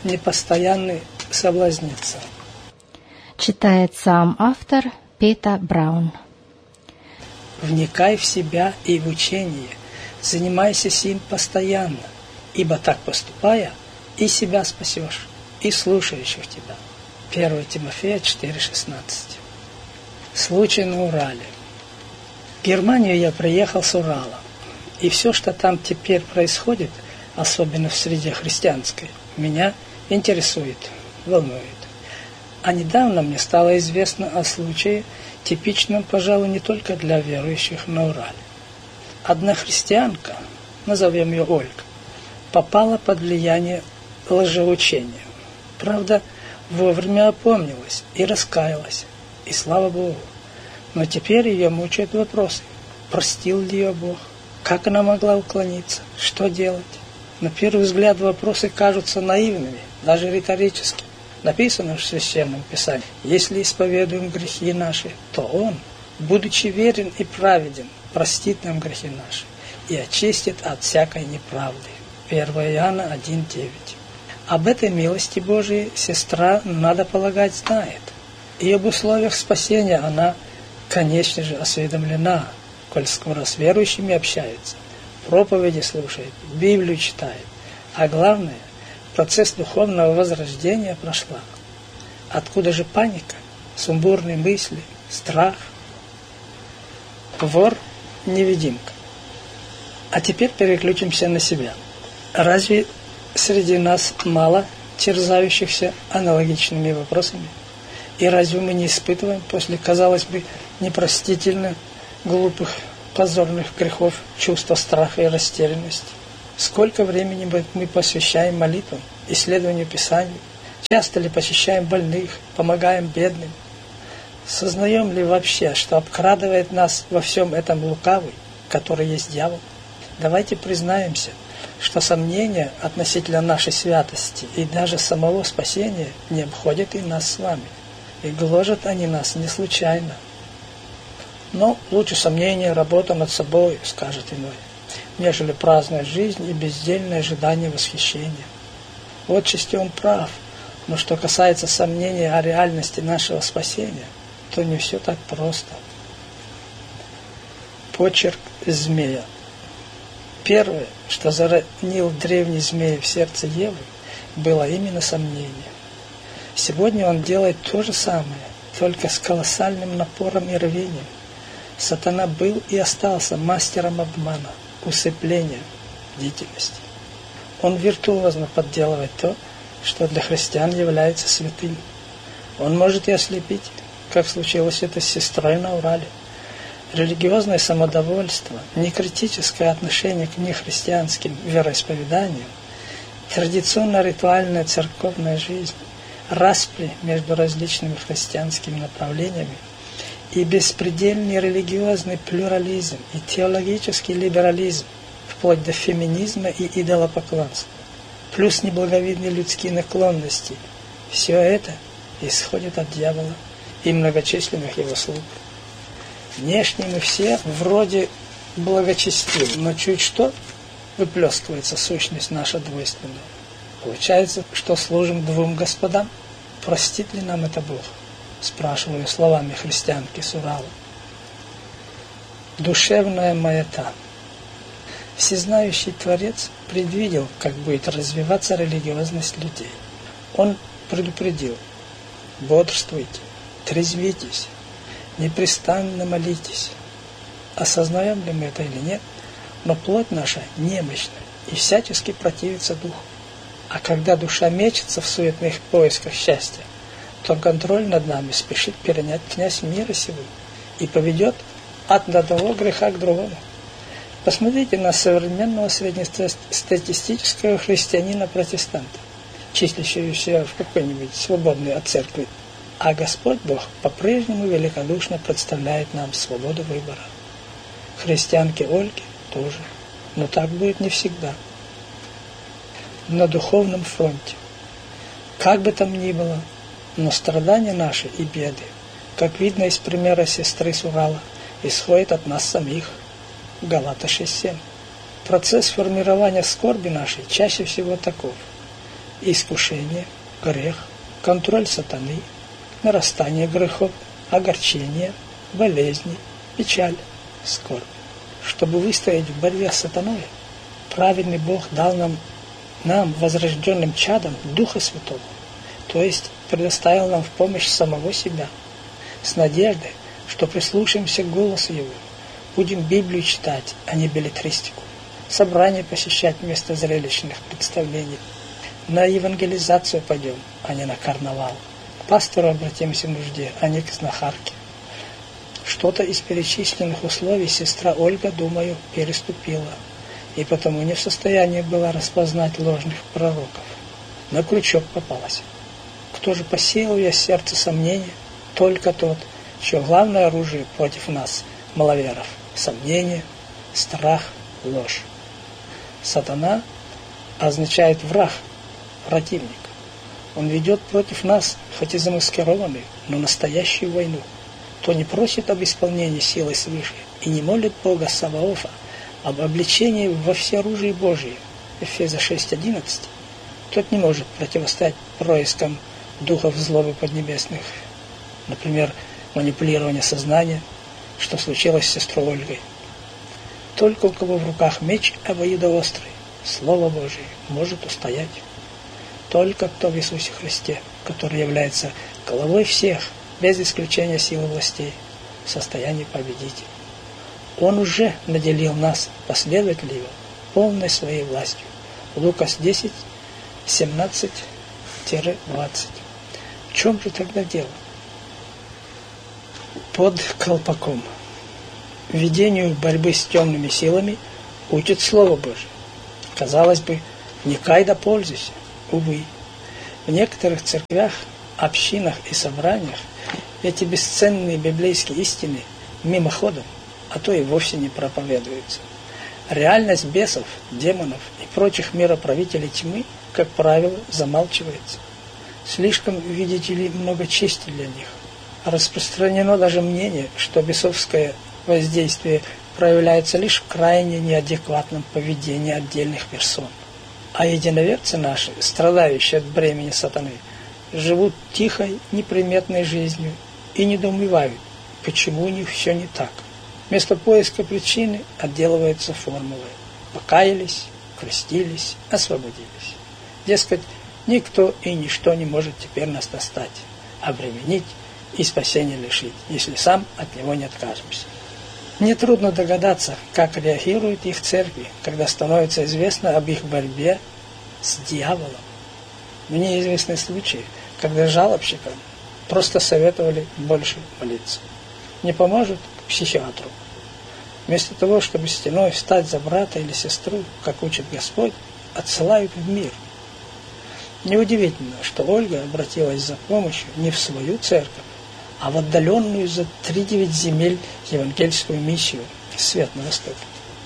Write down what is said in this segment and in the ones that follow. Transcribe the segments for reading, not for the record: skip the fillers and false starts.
непостоянный соблазнится. Читает сам автор Пета Браун. Вникай в себя и в учение, занимайся сим постоянно, ибо так поступая, и себя спасешь, и слушающих тебя. 1 Тимофея 4,16. Случай на Урале. В Германию я приехал с Урала, и все, что там теперь происходит, особенно в среде христианской, меня интересует, волнует. А недавно мне стало известно о случае, типичном, пожалуй, не только для верующих на Урале. Одна христианка, назовем ее Ольга, попала под влияние лжеучения. Правда, вовремя опомнилась и раскаялась, и слава Богу. Но теперь ее мучают вопросы: простил ли ее Бог, как она могла уклониться, что делать? На первый взгляд вопросы кажутся наивными, даже риторическими. Написано в Священном Писании: если исповедуем грехи наши, то Он, будучи верен и праведен, простит нам грехи наши и очистит от всякой неправды. 1 Иоанна 1,9. Об этой милости Божией сестра, надо полагать, знает. И об условиях спасения она, конечно же, осведомлена, коль скоро с верующими общается, проповеди слушает, Библию читает. А главное, процесс духовного возрождения прошла. Откуда же паника, сумбурные мысли, страх? Вор-невидимка. А теперь переключимся на себя. Разве среди нас мало терзающихся аналогичными вопросами? И разве мы не испытываем после, казалось бы, непростительно глупых, позорных грехов чувства страха и растерянности? Сколько времени мы посвящаем молитвам, исследованию Писаний? Часто ли посещаем больных, помогаем бедным? Сознаем ли вообще, что обкрадывает нас во всем этом лукавый, который есть дьявол? Давайте признаемся, что сомнения относительно нашей святости и даже самого спасения не обходят и нас с вами. И гложат они нас не случайно. Но лучше сомнения, работа над собой, скажет иной, нежели праздная жизнь и бездельное ожидание восхищения. В отчасти он прав, но что касается сомнения о реальности нашего спасения, то не все так просто. Почерк змея. Первое, что заронил древний змей в сердце Евы, было именно сомнение. Сегодня он делает то же самое, только с колоссальным напором и рвением. Сатана был и остался мастером обмана, усыпления, бдительности. Он виртуозно подделывает то, что для христиан является святым. Он может и ослепить, как случилось это с сестрой на Урале. Религиозное самодовольство, некритическое отношение к нехристианским вероисповеданиям, традиционно-ритуальная церковная жизнь, распри между различными христианскими направлениями и беспредельный религиозный плюрализм и теологический либерализм, вплоть до феминизма и идолопоклонства, плюс неблаговидные людские наклонности, все это исходит от дьявола и многочисленных его слуг. Внешне мы все вроде благочестивы, но чуть что выплескивается сущность наша двойственная. Получается, что служим двум господам. Простит ли нам это Бог? Спрашиваю словами христианки с Урала. Душевная маята. Всезнающий Творец предвидел, как будет развиваться религиозность людей. Он предупредил: бодрствуйте, трезвитесь, непрестанно молитесь. Осознаем ли мы это или нет, но плоть наша немощна и всячески противится духу. А когда душа мечется в суетных поисках счастья, то контроль над нами спешит перенять князь мира сего и поведет от одного греха к другому. Посмотрите на современного среднестатистического христианина-протестанта, числящегося в какой-нибудь свободной от церкви. А Господь Бог по-прежнему великодушно представляет нам свободу выбора. Христианке Ольге тоже, но так будет не всегда. На духовном фронте. Как бы там ни было, но страдания наши и беды, как видно из примера сестры с Урала, исходят от нас самих. Галата 6:7. Процесс формирования скорби нашей чаще всего таков. искушение, грех, контроль сатаны, нарастание грехов, огорчение, болезни, печаль, скорбь. Чтобы выстоять в борьбе с сатаной, праведный Бог дал нам, возрожденным чадом, Духа Святого, то есть предоставил нам в помощь самого себя, с надеждой, что прислушаемся к голосу Его, будем Библию читать, а не беллетристику, собрания посещать вместо зрелищных представлений, на евангелизацию пойдем, а не на карнавал, к пастору обратимся в нужде, а не к знахарке. Что-то из перечисленных условий сестра Ольга, думаю, переступила, и потому не в состоянии была распознать ложных пророков. На крючок попалась. Кто же посеял в ее сердце сомнения? Только тот, чье главное оружие против нас, маловеров, сомнение, страх, ложь. Сатана означает враг, противник. Он ведет против нас, хоть и замаскированную, но настоящую войну. Кто не просит об исполнении силы свыше и не молит Бога Саваофа об обличении во всеоружии Божие, Ефеза 6:11, тот не может противостоять проискам духов злобы поднебесных, например, манипулирование сознания, что случилось с сестрой Ольгой. Только у кого в руках меч обоюдоострый, Слово Божие, может устоять. Только кто в Иисусе Христе, который является головой всех, без исключения силы властей, в состоянии победить. Он уже наделил нас, последователей Его, полной своей властью. Лукас 10, 17-20. В чем же тогда дело? Под колпаком. Ведению борьбы с темными силами учит Слово Божие. Казалось бы, вникай да пользуйся. Увы, в некоторых церквях, общинах и собраниях эти бесценные библейские истины мимоходом, а то и вовсе не проповедуются. Реальность бесов, демонов и прочих мироправителей тьмы, как правило, замалчивается. Слишком, видите ли, много чести для них. Распространено даже мнение, что бесовское воздействие проявляется лишь в крайне неадекватном поведении отдельных персон. А единоверцы наши, страдающие от бремени сатаны, живут тихой, неприметной жизнью и недоумевают, почему у них все не так. Вместо поиска причины отделываются формулой. Покаялись, крестились, освободились. Дескать, никто и ничто не может теперь нас достать, обременить и спасения лишить, если сам от него не откажемся. Нетрудно догадаться, как реагируют их церкви, когда становится известно об их борьбе с дьяволом. Мне известны случаи, когда жалобщикам просто советовали больше молиться. Не поможет — к психиатру. Вместо того, чтобы стеной встать за брата или сестру, как учит Господь, отсылают в мир. Неудивительно, что Ольга обратилась за помощью не в свою церковь, а в отдаленную за 3-9 земель евангельскую миссию «Свет на Востоке».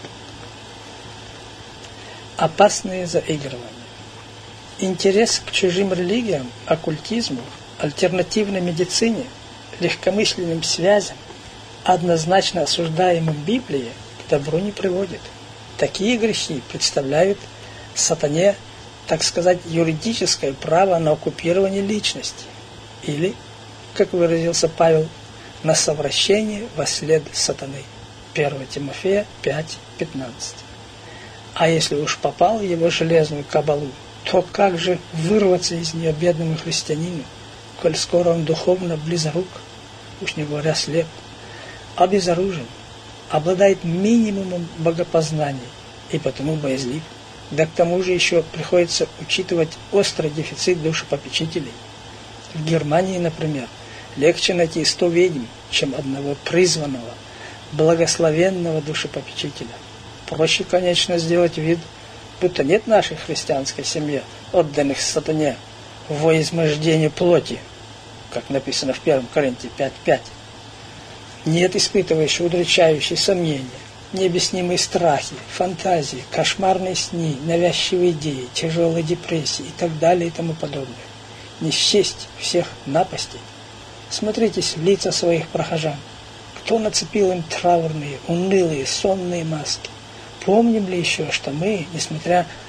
Опасные заигрывания. Интерес к чужим религиям, оккультизму, альтернативной медицине, легкомысленным связям, однозначно осуждаемым Библией, к добру не приводит. Такие грехи представляют сатане, так сказать, юридическое право на оккупирование личности или, как выразился Павел, на совращение во след сатаны. 1 Тимофея 5:15. А если уж попал в его железную кабалу, то как же вырваться из нее бедному христианину, коль скоро он духовно близорук, уж не говоря слеп, обезоружен, обладает минимумом богопознания и потому боязлив. Да к тому же еще приходится учитывать острый дефицит душепопечителей. В Германии, например, легче найти 100 ведьм, чем одного призванного, благословенного душепопечителя. Проще, конечно, сделать вид, будто нет в нашей христианской семье отданных сатане во измождении плоти, как написано в 1 Коринфянам 5:5. Нет испытывающих удручающие сомнения, необъяснимые страхи, фантазии, кошмарные сны, навязчивые идеи, тяжелые депрессии и так далее и тому подобное. Не счесть всех напастей. Смотритесь в лица своих прохожан. Кто нацепил им траурные, унылые, сонные маски? Помним ли еще, что мы, несмотря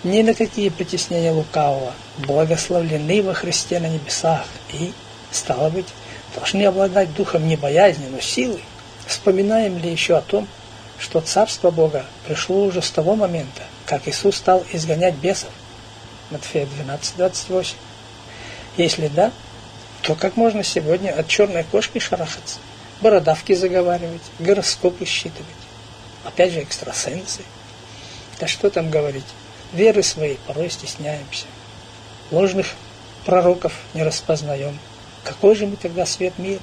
ни на какие притеснения лукавого, благословлены во Христе на небесах и, стало быть, должны обладать духом не боязни, но силы. Вспоминаем ли еще о том, что Царство Бога пришло уже с того момента, как Иисус стал изгонять бесов? Матфея 12:28. Если да, то как можно сегодня от черной кошки шарахаться, бородавки заговаривать, гороскопы считывать? Опять же экстрасенсы. Да что там говорить, веры своей порой стесняемся. Ложных пророков не распознаем. Какой же мы тогда свет мира?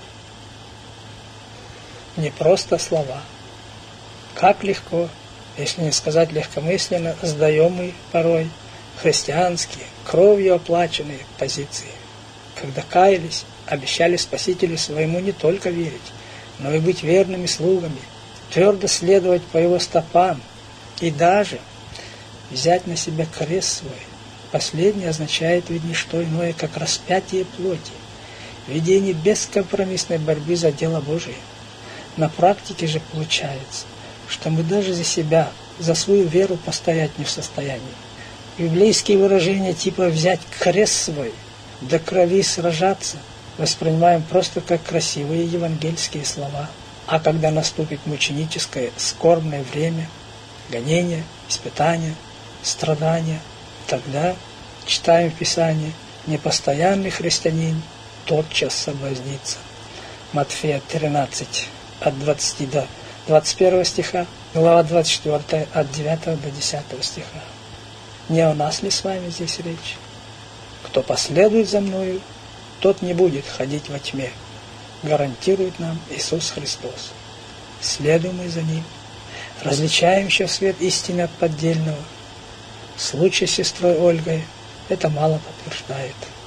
Не просто слова. Как легко, если не сказать легкомысленно, сдаем мы порой христианские, кровью оплаченные позиции. Когда каялись, обещали Спасителю своему не только верить, но и быть верными слугами, твердо следовать по его стопам и даже взять на себя крест свой. Последнее означает ведь не что иное, как распятие плоти, ведение бескомпромиссной борьбы за дело Божие. На практике же получается, что мы даже за себя, за свою веру постоять не в состоянии. Библейские выражения типа «взять крест свой», «до крови сражаться» воспринимаем просто как красивые евангельские слова. А когда наступит мученическое, скорбное время, гонения, испытания, страдания, тогда, читаем в Писании, непостоянный христианин тотчас соблазнится. Матфея 13, от 20 до 21 стиха, глава 24, от 9 до 10 стиха. Не о нас ли с вами здесь речь? Кто последует за мною, тот не будет ходить во тьме, гарантирует нам Иисус Христос. Следуем мы за Ним, различаем еще свет истины от поддельного. Случай с сестрой Ольгой это мало подтверждает.